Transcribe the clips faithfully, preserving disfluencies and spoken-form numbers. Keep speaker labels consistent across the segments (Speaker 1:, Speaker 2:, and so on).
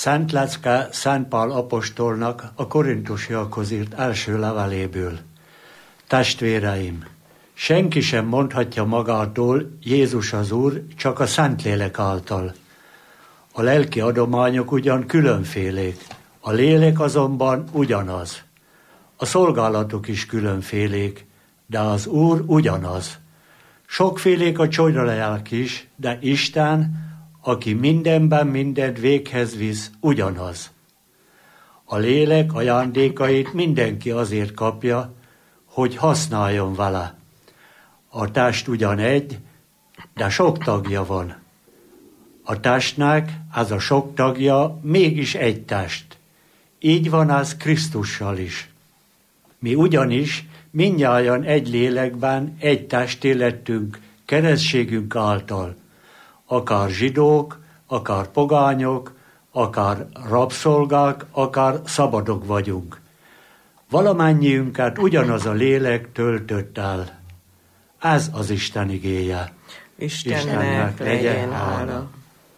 Speaker 1: Szent Lecke Szent Pál apostolnak a korintusiakhoz írt első leveléből. Testvéreim, senki sem mondhatja magától Jézus az Úr, csak a Szentlélek által. A lelki adományok ugyan különfélék, a lélek azonban ugyanaz. A szolgálatok is különfélék, de az Úr ugyanaz. Sokfélék a csodalelk is, de Isten, aki mindenben mindent véghez visz, ugyanaz. A lélek ajándékait mindenki azért kapja, hogy használjon vele. A test ugyan egy, de sok tagja van. A testnek ez a sok tagja mégis egy test. Így van az Krisztussal is. Mi ugyanis mindnyájan egy lélekben, egy testé lettünk keresztségünk által. Akár zsidók, akár pogányok, akár rabszolgák, akár szabadok vagyunk. Valamennyiünket ugyanaz a lélek töltött el. Ez az Isten igéje.
Speaker 2: Istennek, Istennek legyen hála.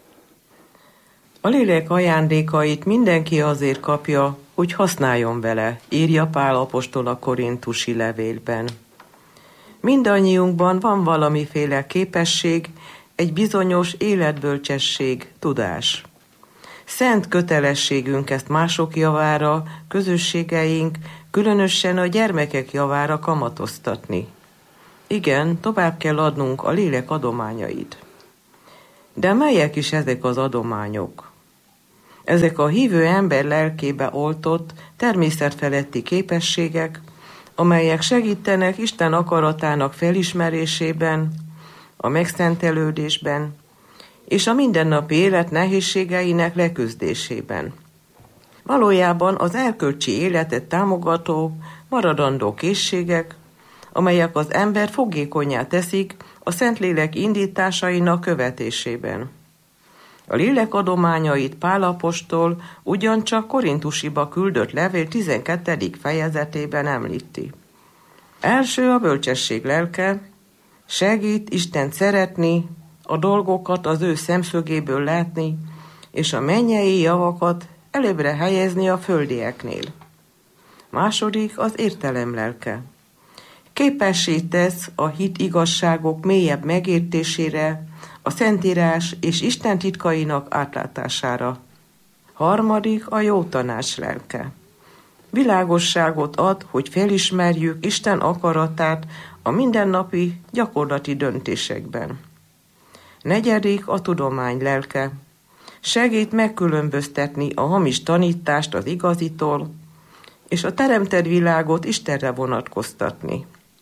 Speaker 2: A lélek ajándékait mindenki azért kapja, hogy használjon vele, írja Pál apostol a korintusi levélben. Mindannyiunkban van valamiféle képesség, egy bizonyos életbölcsesség, tudás. Szent kötelességünk ezt mások javára, közösségeink, különösen a gyermekek javára kamatoztatni. Igen, tovább kell adnunk a lélek adományait. De melyek is ezek az adományok? Ezek a hívő ember lelkébe oltott, természetfeletti képességek, amelyek segítenek Isten akaratának felismerésében, a megszentelődésben és a mindennapi élet nehézségeinek leküzdésében. Valójában az erkölcsi életet támogató, maradandó készségek, amelyek az ember fogékonnyá teszik a Szentlélek indításainak követésében. A lélek adományait Pál apostol ugyancsak Korintusiba küldött levél tizenkettedik fejezetében említi. Első a bölcsesség lelke, segít Istent szeretni, a dolgokat az ő szemszögéből látni, és a mennyei javakat előbbre helyezni a földieknél. Második az értelem lelke. Képessé tesz a hit igazságok mélyebb megértésére, a Szentírás és Isten titkainak átlátására. Harmadik a jó tanács lelke. Világosságot ad, hogy felismerjük Isten akaratát a mindennapi gyakorlati döntésekben. Negyedik a tudomány lelke. Segít megkülönböztetni a hamis tanítást az igazitól, és a teremtett világot Istenre vonatkoztatni.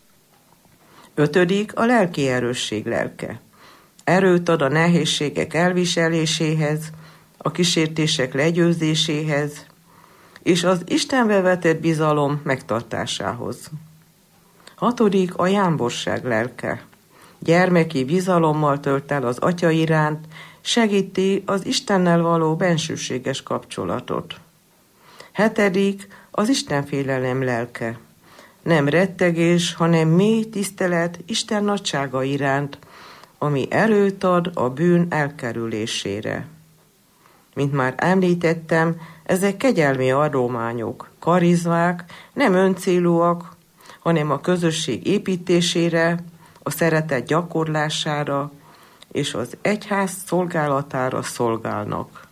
Speaker 2: Ötödik a lelki erősség lelke. Erőt ad a nehézségek elviseléséhez, a kísértések legyőzéséhez, és az Istenbe vetett bizalom megtartásához. Hatodik a jámborság lelke. Gyermeki bizalommal tölt el az Atya iránt, segíti az Istennel való bensőséges kapcsolatot. Hetedik az Istenfélelem lelke. Nem rettegés, hanem mély tisztelet Isten nagysága iránt, ami erőt ad a bűn elkerülésére. Mint már említettem, ezek kegyelmi adományok, karizmák, nem öncélúak, hanem a közösség építésére, a szeretet gyakorlására és az egyház szolgálatára szolgálnak.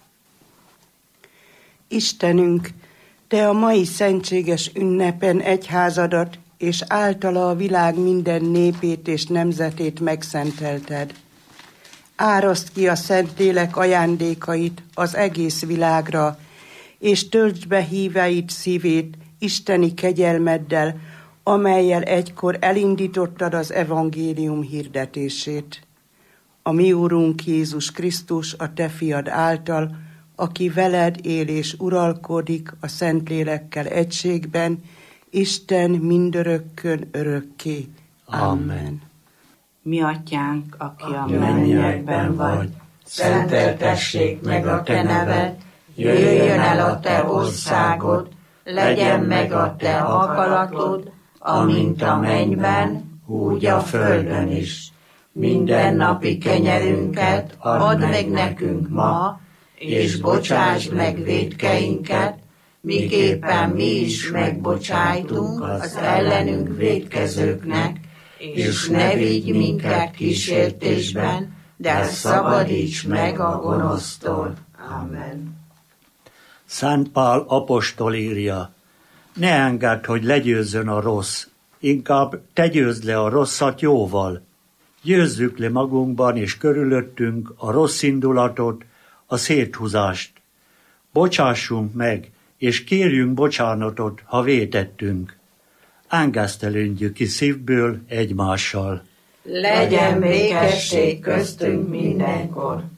Speaker 3: Istenünk, Te a mai szentséges ünnepen egyházadat és általa a világ minden népét és nemzetét megszentelted. Áraszd ki a Szentlélek ajándékait az egész világra, és töltsd be híveit szívét isteni kegyelmeddel, amellyel egykor elindítottad az evangélium hirdetését. A mi Úrunk Jézus Krisztus, a Te fiad által, aki veled él és uralkodik a Szentlélekkel egységben, Isten mindörökkön örökké. Amen.
Speaker 4: Mi atyánk, aki a mennyekben vagy, szenteltessék meg a te neved, jöjjön el a te országod, legyen meg a te akaratod, amint a mennyben, úgy a földön is. Mindennapi kenyerünket add meg nekünk ma, és bocsásd meg vétkeinket, miképpen mi is megbocsájtunk az ellenünk vétkezőknek, és ne vigy minket kísértésben, de szabadíts meg a gonosztól. Amen.
Speaker 1: Szent Pál apostol írja, ne engedd, hogy legyőzzön a rossz, inkább te győzd le a rosszat jóval. Győzzük le magunkban és körülöttünk a rossz indulatot, a széthúzást. Bocsássunk meg, és kérjünk bocsánatot, ha vétettünk. Engesztelődjük ki szívből egymással.
Speaker 4: Legyen békesség köztünk mindenkor.